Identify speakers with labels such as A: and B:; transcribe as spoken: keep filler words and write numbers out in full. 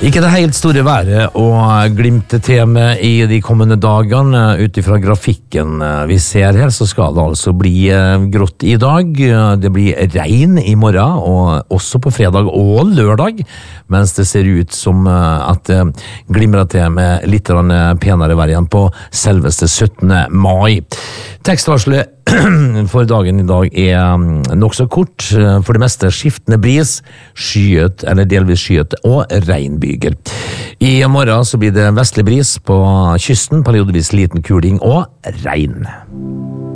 A: Ikke det helt store været og glimte til med i de kommende dagene. Ut ifra grafikken vi ser her, så skal det altså bli grått i dag. Det blir regn i morgen, og også på fredag og lørdag, mens det ser ut som at det glimrer til med litt penere vær igjen på selveste syttende mai. Tekstvarselet for dagen i dag er nok så kort, for det meste skiftende bris, skyet eller delvis skyet og regnbyger. I morgen så blir det vestlig bris på kysten, periodevis liten kuling og regn.